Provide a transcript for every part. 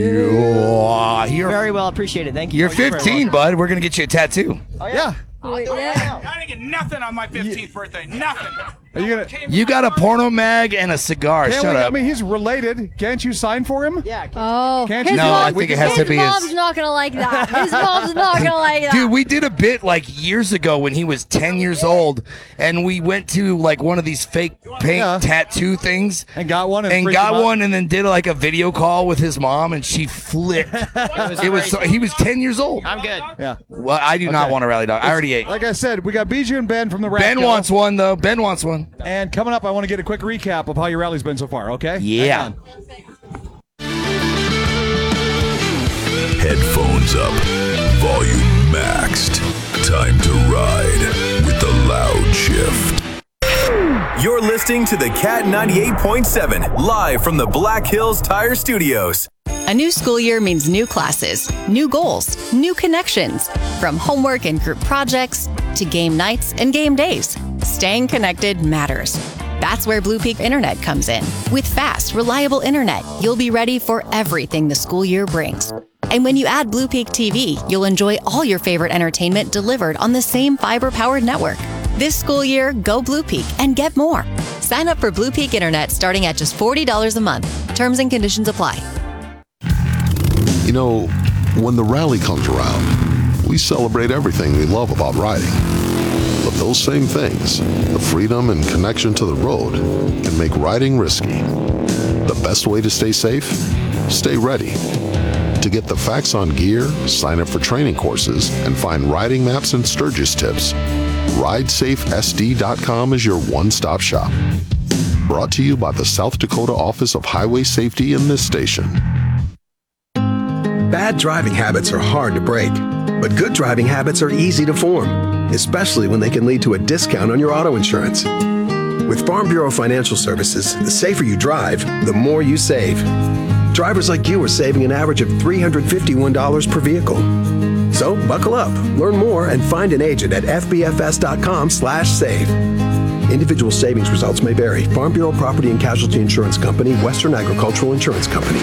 You're Very well appreciated. Thank you. You're 15, bud. We're going to get you a tattoo. Oh, yeah. Wait, I didn't get nothing on my 15th birthday. Nothing. Are you gonna? You got a porno mag and a cigar. Shut up. I mean, he's related. Can't you sign for him? Yeah. Oh, Can't his you? No, mom, I think it has to be his his- mom's not gonna like that. His mom's not gonna like that. Dude, we did a bit like years ago when he was 10 years old, and we went to like one of these fake paint tattoo things And got one. And freaked got him out? one, and then did like a video call with his mom, and she flipped. He was 10 years old. I'm good. Yeah. Well, I do not want a rally dog. I already ate. Like I said, we got Bijou and Ben from the Rat Ben Kill. wants one though. Ben wants one. And coming up, I want to get a quick recap of how your rally's been so far. Okay? Yeah. Hang on. Headphones up, volume maxed. Time to ride with the Loud Shift. You're listening to the Cat 98.7, live from the Black Hills Tire Studios. A new school year means new classes, new goals, new connections. From homework and group projects to game nights and game days, staying connected matters. That's where Blue Peak Internet comes in. With fast, reliable internet, you'll be ready for everything the school year brings. And when you add Blue Peak TV, you'll enjoy all your favorite entertainment delivered on the same fiber-powered network. This school year, go Blue Peak and get more. Sign up for Blue Peak Internet starting at just $40 a month. Terms and conditions apply. You know, when the rally comes around, we celebrate everything we love about riding. But those same things, the freedom and connection to the road, can make riding risky. The best way to stay safe? Stay ready. To get the facts on gear, sign up for training courses, and find riding maps and Sturgis tips, RideSafeSD.com is your one-stop shop. Brought to you by the South Dakota Office of Highway Safety and this station. Bad driving habits are hard to break, but good driving habits are easy to form, especially when they can lead to a discount on your auto insurance. With Farm Bureau Financial Services, the safer you drive, the more you save. Drivers like you are saving an average of $351 per vehicle. So buckle up, learn more, and find an agent at fbfs.com/save. Individual savings results may vary. Farm Bureau Property and Casualty Insurance Company, Western Agricultural Insurance Company.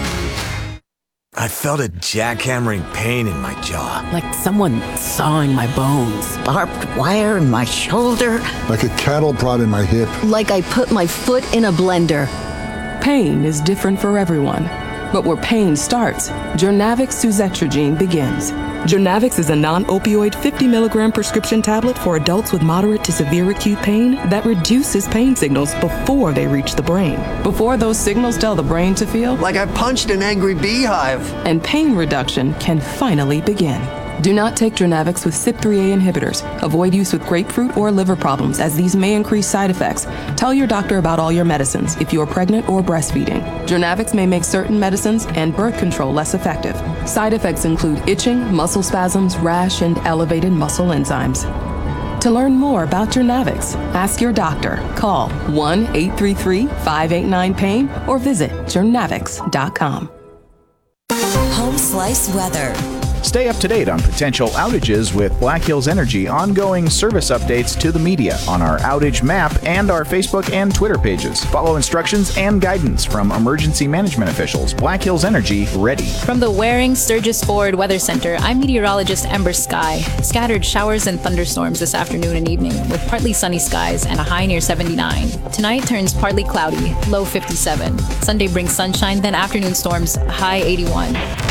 I felt a jackhammering pain in my jaw. Like someone sawing my bones. Barbed wire in my shoulder. Like a cattle prod in my hip. Like I put my foot in a blender. Pain is different for everyone. But where pain starts, Jurnavix suzetrigine begins. Jurnavix is a non-opioid 50 milligram prescription tablet for adults with moderate to severe acute pain that reduces pain signals before they reach the brain. Before those signals tell the brain to feel like I punched an angry beehive. And pain reduction can finally begin. Do not take Jurnavix with CYP3A inhibitors. Avoid use with grapefruit or liver problems, as these may increase side effects. Tell your doctor about all your medicines if you are pregnant or breastfeeding. Jurnavix may make certain medicines and birth control less effective. Side effects include itching, muscle spasms, rash, and elevated muscle enzymes. To learn more about Jurnavix, ask your doctor. Call 1-833-589-PAIN or visit jurnavix.com. Home Slice Weather. Stay up to date on potential outages with Black Hills Energy ongoing service updates to the media on our outage map and our Facebook and Twitter pages. Follow instructions and guidance from emergency management officials. Black Hills Energy, ready. From the Waring Sturgis Ford Weather Center, I'm meteorologist Ember Sky. Scattered showers and thunderstorms this afternoon and evening with partly sunny skies and a high near 79. Tonight turns partly cloudy, low 57. Sunday brings sunshine, then afternoon storms, high 81.